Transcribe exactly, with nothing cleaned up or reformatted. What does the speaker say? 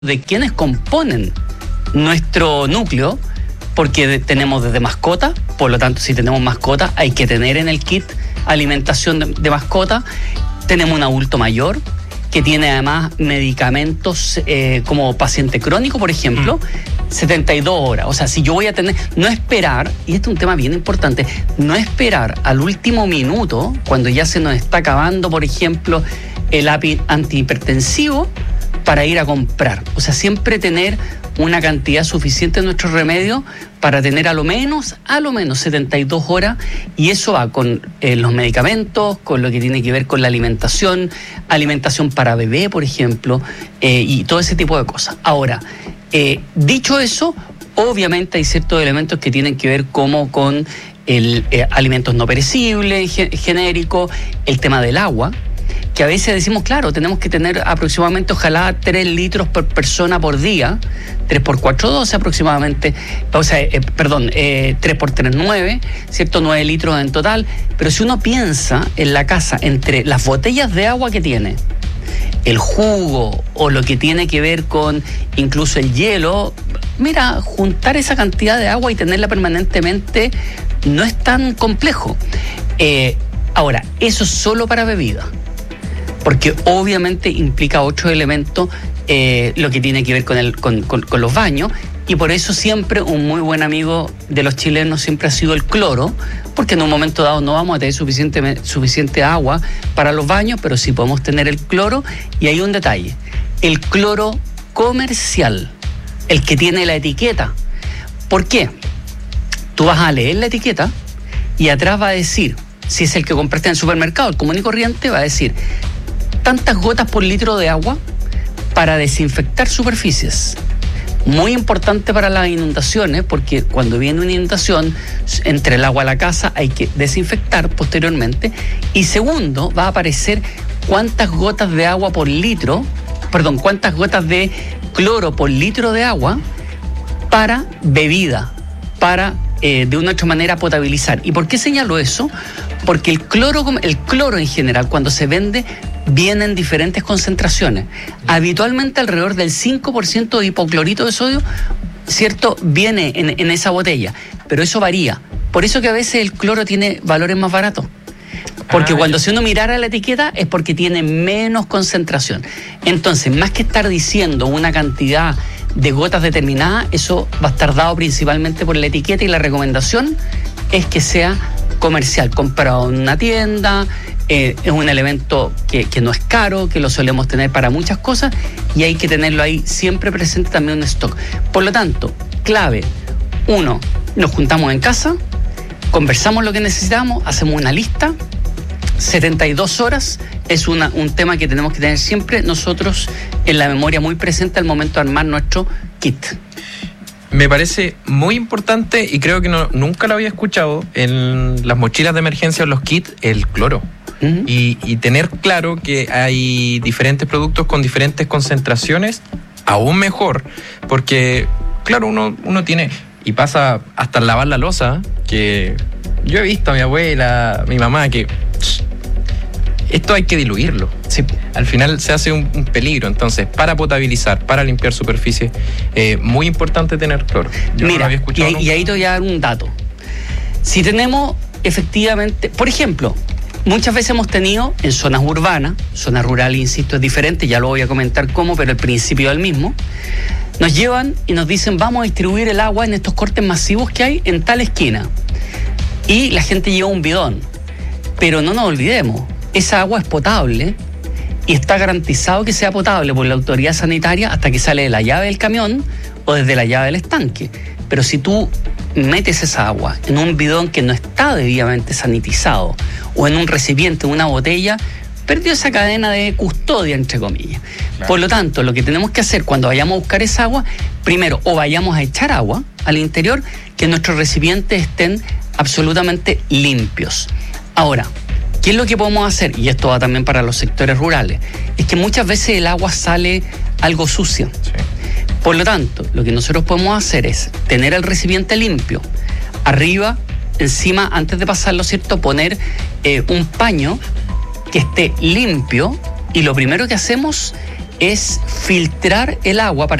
de quienes componen nuestro núcleo, porque de, tenemos desde mascota, por lo tanto, si tenemos mascota, hay que tener en el kit alimentación de, de mascota. Tenemos un adulto mayor que tiene además medicamentos eh, como paciente crónico, por ejemplo, mm. setenta y dos horas. O sea, si yo voy a tener, no esperar, y este es un tema bien importante, no esperar al último minuto, cuando ya se nos está acabando, por ejemplo, el antihipertensivo, para ir a comprar. O sea, siempre tener una cantidad suficiente de nuestros remedios para tener a lo menos, a lo menos setenta y dos horas, y eso va con eh, los medicamentos, con lo que tiene que ver con la alimentación, alimentación para bebé, por ejemplo, eh, y todo ese tipo de cosas. Ahora, eh, dicho eso, obviamente hay ciertos elementos que tienen que ver como con el eh, alimentos no perecibles, genéricos, el tema del agua, que a veces decimos, claro, tenemos que tener aproximadamente, ojalá, tres litros por persona por día, tres por cuatro, doce aproximadamente, o sea, eh, perdón, eh, tres por tres, nueve, ¿cierto? nueve litros en total, pero si uno piensa en la casa, entre las botellas de agua que tiene, el jugo o lo que tiene que ver con incluso el hielo, mira, juntar esa cantidad de agua y tenerla permanentemente no es tan complejo. Eh, ahora, eso es solo para bebida, porque obviamente implica otros elementos, eh, lo que tiene que ver con, el, con, con, con los baños, y por eso siempre un muy buen amigo de los chilenos siempre ha sido el cloro, porque en un momento dado no vamos a tener suficiente, suficiente agua para los baños, pero sí podemos tener el cloro, y hay un detalle, el cloro comercial, el que tiene la etiqueta. ¿Por qué? Tú vas a leer la etiqueta y atrás va a decir, si es el que compraste en el supermercado, el común y corriente, va a decir tantas gotas por litro de agua para desinfectar superficies. Muy importante para las inundaciones, porque cuando viene una inundación, entre el agua a la casa hay que desinfectar posteriormente. Y segundo, va a aparecer cuántas gotas de agua por litro, perdón, cuántas gotas de cloro por litro de agua para bebida, para eh, de una u otra manera potabilizar. ¿Y por qué señalo eso? Porque el cloro, el cloro en general, cuando se vende, viene en diferentes concentraciones. Habitualmente alrededor del cinco por ciento de hipoclorito de sodio, ¿cierto?, viene en, en esa botella, pero eso varía. Por eso que a veces el cloro tiene valores más baratos. Porque ah, cuando si uno mirara la etiqueta es porque tiene menos concentración. Entonces, más que estar diciendo una cantidad de gotas determinada, eso va a estar dado principalmente por la etiqueta, y la recomendación es que sea comercial, comprado en una tienda. Eh, es un elemento que, que no es caro, que lo solemos tener para muchas cosas, y hay que tenerlo ahí siempre presente también en stock. Por lo tanto, clave, uno, nos juntamos en casa, conversamos lo que necesitamos, hacemos una lista, setenta y dos horas es una, un tema que tenemos que tener siempre nosotros en la memoria muy presente al momento de armar nuestro kit. Me parece muy importante, y creo que no, nunca lo había escuchado, en las mochilas de emergencia o los kits, el cloro. Uh-huh. y, y tener claro que hay diferentes productos con diferentes concentraciones, aún mejor, porque claro, uno, uno tiene, y pasa hasta lavar la loza, que yo he visto a mi abuela, a mi mamá, que esto hay que diluirlo. Sí. Al final se hace un, un peligro. Entonces, para potabilizar, para limpiar superficie, eh, muy importante tener cloro. Yo Mira, no lo había escuchado y, y ahí te voy a dar un dato. Si tenemos efectivamente, por ejemplo, muchas veces hemos tenido en zonas urbanas, zonas rurales, insisto, es diferente, ya lo voy a comentar cómo, pero el principio es el mismo. Nos llevan y nos dicen, vamos a distribuir el agua en estos cortes masivos que hay en tal esquina. Y la gente lleva un bidón. Pero no nos olvidemos, esa agua es potable y está garantizado que sea potable por la autoridad sanitaria hasta que sale de la llave del camión o desde la llave del estanque. Pero si tú metes esa agua en un bidón que no está debidamente sanitizado, o en un recipiente, una botella, perdió esa cadena de custodia, entre comillas. Claro. Por lo tanto, lo que tenemos que hacer cuando vayamos a buscar esa agua, primero, o vayamos a echar agua al interior, que nuestros recipientes estén absolutamente limpios. Ahora, ¿qué es lo que podemos hacer? Y esto va también para los sectores rurales. Es que muchas veces el agua sale algo sucia. Sí. Por lo tanto, lo que nosotros podemos hacer es tener el recipiente limpio. Arriba, encima, antes de pasarlo, ¿cierto?, poner eh, un paño que esté limpio, y lo primero que hacemos es filtrar el agua para